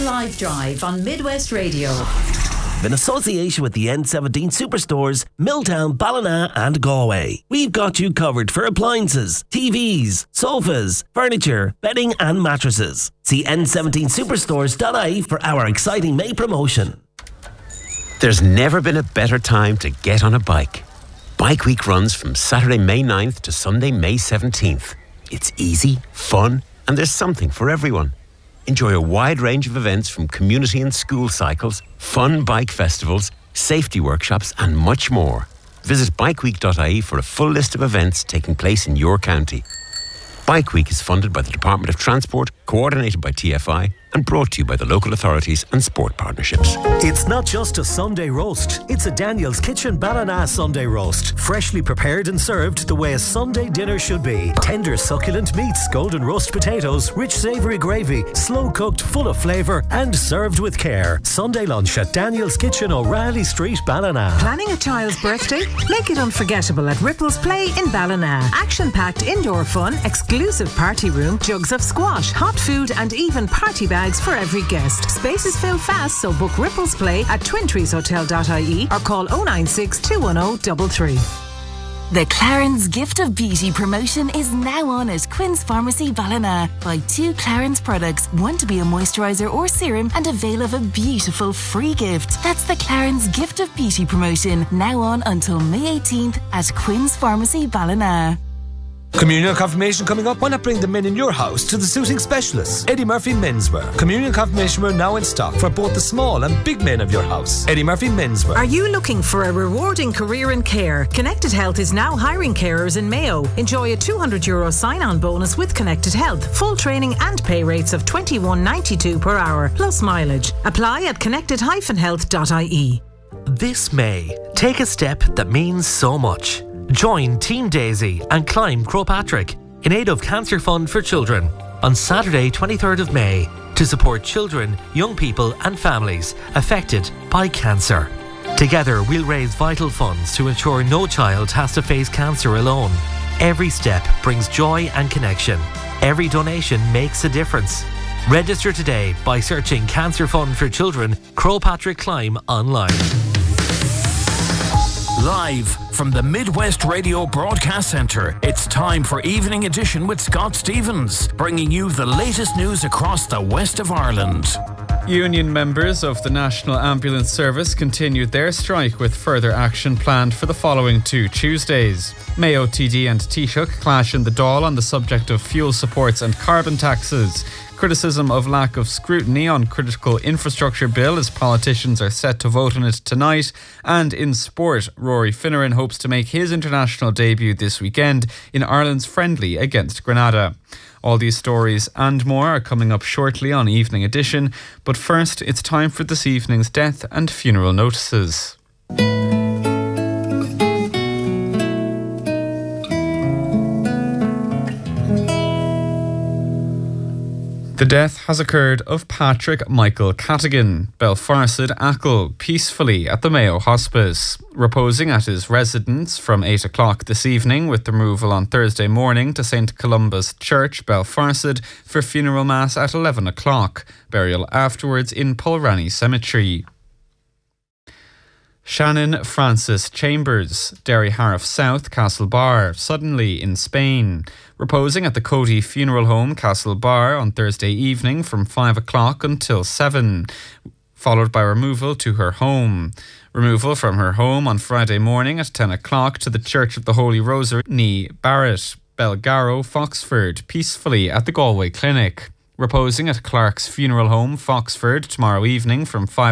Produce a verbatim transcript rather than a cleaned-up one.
Live Drive on Midwest Radio. In association with the N seventeen Superstores, Milltown, Ballina and Galway. We've got you covered for appliances, T Vs, sofas, furniture, bedding and mattresses. See N seventeen superstores dot I E for our exciting May promotion. There's never been a better time to get on a bike. Bike Week runs from Saturday, May ninth to Sunday, May seventeenth. It's easy, fun, and there's something for everyone. Enjoy a wide range of events from community and school cycles, fun bike festivals, safety workshops and much more. Visit bike week dot I E for a full list of events taking place in your county. Bike Week is funded by the Department of Transport, coordinated by T F I and brought to you by the local authorities and sport partnerships. It's not just a Sunday roast, it's a Daniel's Kitchen Ballina Sunday roast. Freshly prepared and served the way a Sunday dinner should be. Tender succulent meats, golden roast potatoes, rich savoury gravy, slow cooked, full of flavour and served with care. Sunday lunch at Daniel's Kitchen, O'Reilly Street, Ballina. Planning a child's birthday? Make it unforgettable at Ripples Play in Ballina. Action-packed indoor fun, exclusive party room, jugs of squash, hot food and even party bags for every guest. Spaces fill fast, so book Ripples Play at twin trees hotel dot I E or call oh nine six, two one oh, three three. The Clarence Gift of Beauty promotion is now on at Quinn's Pharmacy Ballina. Buy two Clarence products, one to be a moisturiser or serum, and avail of a beautiful free gift. That's the Clarence Gift of Beauty promotion, now on until May eighteenth at Quinn's Pharmacy Ballina. Communion confirmation coming up. Why not bring the men in your house to the suiting specialists? Eddie Murphy Menswear. Communion confirmation wear now in stock for both the small and big men of your house. Eddie Murphy Menswear. Are you looking for a rewarding career in care? Connected Health is now hiring carers in Mayo. Enjoy a two hundred euro sign-on bonus with Connected Health. Full training and pay rates of twenty-one ninety-two per hour, plus mileage. Apply at connected dash health dot I E. This May, take a step that means so much. Join Team Daisy and climb Croagh Patrick in aid of Cancer Fund for Children on Saturday twenty-third of May to support children, young people and families affected by cancer. Together we'll raise vital funds to ensure no child has to face cancer alone. Every step brings joy and connection. Every donation makes a difference. Register today by searching Cancer Fund for Children Croagh Patrick Climb online. Live from the Midwest Radio Broadcast Centre, it's time for Evening Edition with Scott Stevens, bringing you the latest news across the west of Ireland. Union members of the National Ambulance Service continued their strike with further action planned for the following two Tuesdays. Mayo T D and Taoiseach clash in the Dáil on the subject of fuel supports and carbon taxes. Criticism of lack of scrutiny on critical infrastructure bill as politicians are set to vote on it tonight. And in sport, Rory Finneran hopes to make his international debut this weekend in Ireland's friendly against Grenada. All these stories and more are coming up shortly on Evening Edition. But first, it's time for this evening's death and funeral notices. The death has occurred of Patrick Michael Catigan, Belfarsid Achill, peacefully at the Mayo Hospice. Reposing at his residence from eight o'clock this evening, with removal on Thursday morning to Saint Columba's Church, Belfarsid, for funeral mass at eleven o'clock. Burial afterwards in Pulranny Cemetery. Shannon Francis Chambers, Derryharriff South, Castlebar, suddenly in Spain. Reposing at the Cody Funeral Home, Castlebar, on Thursday evening from five o'clock until seven, followed by removal to her home. Removal from her home on Friday morning at ten o'clock to the Church of the Holy Rosary, Ní Barrett, Belgarrow, Foxford, peacefully at the Galway Clinic. Reposing at Clark's Funeral Home, Foxford, tomorrow evening from five